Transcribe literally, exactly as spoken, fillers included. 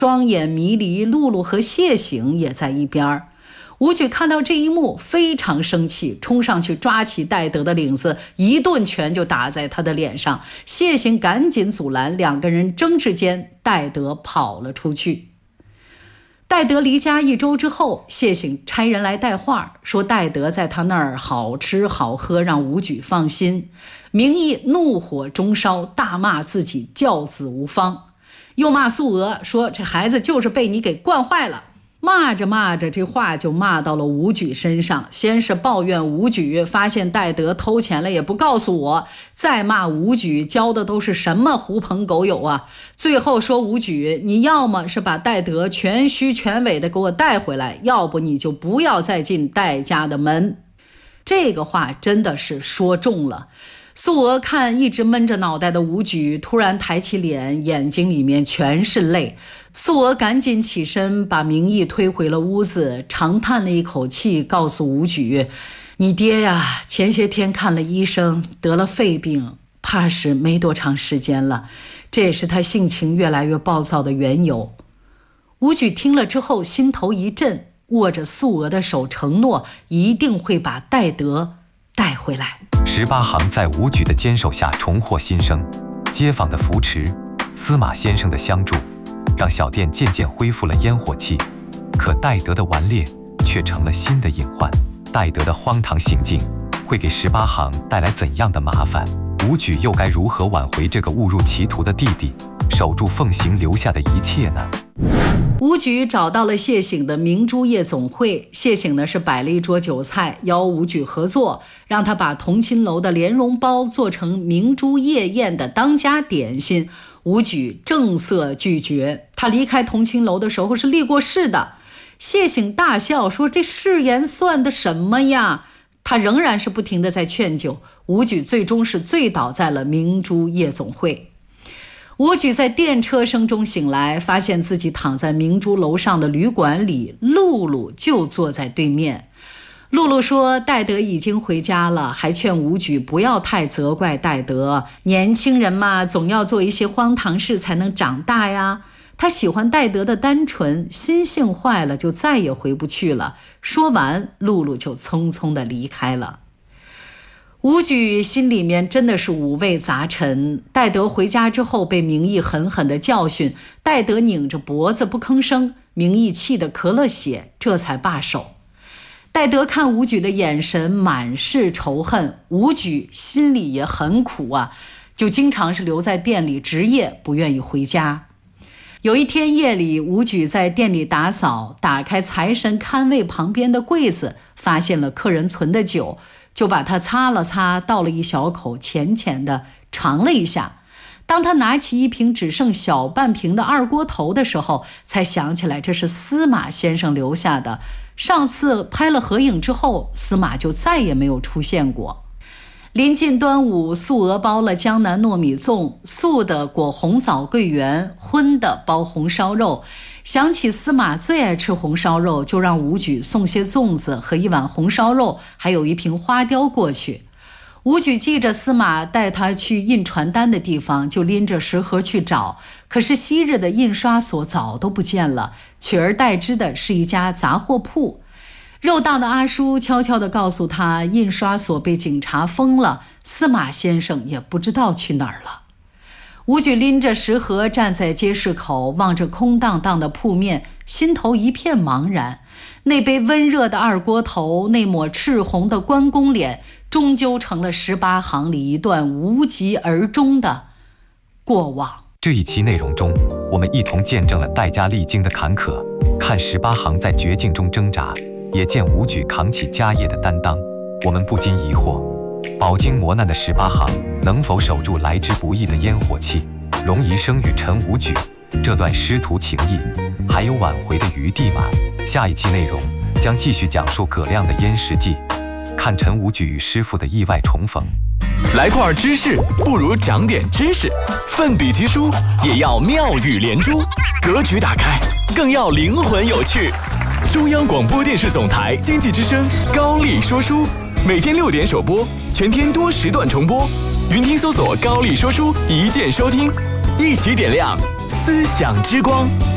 双眼迷离，露露和谢醒也在一边。武举看到这一幕非常生气，冲上去抓起戴德的领子，一顿拳就打在他的脸上。谢醒赶紧阻拦，两个人争执间，戴德跑了出去。戴德离家一周之后，谢醒差人来带话，说戴德在他那儿好吃好喝，让武举放心。明义怒火中烧，大骂自己教子无方，又骂素娥说这孩子就是被你给惯坏了。骂着骂着，这话就骂到了武举身上。先是抱怨武举发现戴德偷钱了也不告诉我，再骂武举教的都是什么狐朋狗友啊。最后说武举，你要么是把戴德全虚全伪的给我带回来，要不你就不要再进戴家的门。这个话真的是说中了。素娥看一直闷着脑袋的武举突然抬起脸，眼睛里面全是泪。素娥赶紧起身把明义推回了屋子，长叹了一口气，告诉武举，你爹呀前些天看了医生，得了肺病，怕是没多长时间了，这也是他性情越来越暴躁的缘由。武举听了之后心头一震，握着素娥的手承诺一定会把戴德带回来。 十八行在武举的坚守下重获新生，街坊的扶持，司马先生的相助，让小店渐渐恢复了烟火气。可戴德的顽劣却成了新的隐患。戴德的荒唐行径会给十八行带来怎样的麻烦？武举又该如何挽回这个误入歧途的弟弟，守住奉行留下的一切呢？ 武举找到了谢醒的明珠夜总会，谢醒呢是摆了一桌酒菜，邀武举合作，让他把同亲楼的莲蓉包做成明珠夜宴的当家点心。武举正色拒绝，他离开同亲楼的时候是立过誓的。谢醒大笑说，这誓言算的什么呀？他仍然是不停地在劝酒，武举最终是醉倒在了明珠夜总会。武举在电车声中醒来，发现自己躺在明珠楼上的旅馆里，露露就坐在对面。露露说戴德已经回家了，还劝武举不要太责怪戴德，年轻人嘛，总要做一些荒唐事才能长大呀。他喜欢戴德的单纯，心性坏了就再也回不去了。说完，露露就匆匆地离开了。武举心里面真的是五味杂陈。戴德回家之后被明义狠狠地教训，戴德拧着脖子不吭声，明义气得咳了血，这才罢手。戴德看武举的眼神满是仇恨，武举心里也很苦啊，就经常是留在店里值夜，不愿意回家。有一天夜里，武举在店里打扫，打开财神看位旁边的柜子，发现了客人存的酒，就把它擦了擦，倒了一小口，浅浅的尝了一下。当他拿起一瓶只剩小半瓶的二锅头的时候，才想起来这是司马先生留下的。上次拍了合影之后，司马就再也没有出现过。临近端午，素娥包了江南糯米粽，素的裹红枣桂圆，荤的包红烧肉。想起司马最爱吃红烧肉，就让武举送些粽子和一碗红烧肉，还有一瓶花雕过去。武举记着司马带他去印传单的地方，就拎着食盒去找，可是昔日的印刷所早都不见了，取而代之的是一家杂货铺。肉档的阿叔悄悄地告诉他，印刷所被警察封了，司马先生也不知道去哪儿了。武举拎着食盒站在街市口，望着空荡荡的铺面，心头一片茫然。那杯温热的二锅头，那抹赤红的关公脸，终究成了十八行里一段无疾而终的过往。 这一期内容中，我们一同见证了戴家历经的坎坷，看十八行在绝境中挣扎，也见武举扛起家业的担当。我们不禁疑惑，饱经磨难的十八行能否守住来之不易的烟火气？容宜生与陈武举这段师徒情谊还有挽回的余地吗？下一期内容将继续讲述葛亮的燕食记，看陈武举与师傅的意外重逢。 来块知识不如长点知识，奋笔疾书也要妙语连珠，格局打开更要灵魂有趣。中央广播电视总台经济之声高丽说书，每天六点首播，全天多时段重播。云听搜索高丽说书，一键收听，一起点亮思想之光。